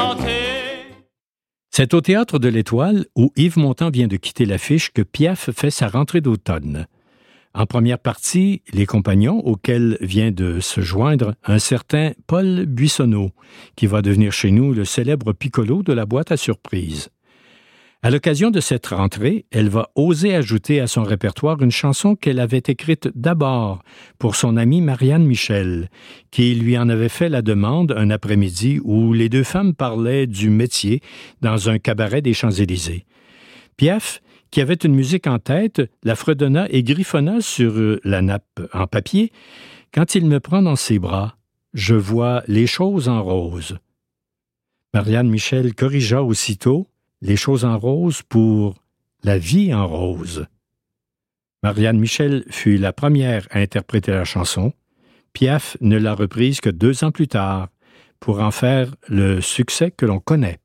chanter. C'est au Théâtre de l'Étoile, où Yves Montand vient de quitter l'affiche, que Piaf fait sa rentrée d'automne. En première partie, les compagnons auxquels vient de se joindre un certain Paul Buissonneau, qui va devenir chez nous le célèbre piccolo de la boîte à surprise. À l'occasion de cette rentrée, elle va oser ajouter à son répertoire une chanson qu'elle avait écrite d'abord pour son amie Marianne Michel, qui lui en avait fait la demande un après-midi où les deux femmes parlaient du métier dans un cabaret des Champs-Élysées. Piaf, qui avait une musique en tête, la fredonna et griffonna sur la nappe en papier. Quand il me prend dans ses bras, je vois les choses en rose. Marianne Michel corrigea aussitôt les choses en rose pour la vie en rose. Marianne Michel fut la première à interpréter la chanson. Piaf ne l'a reprise que 2 ans plus tard, pour en faire le succès que l'on connaît.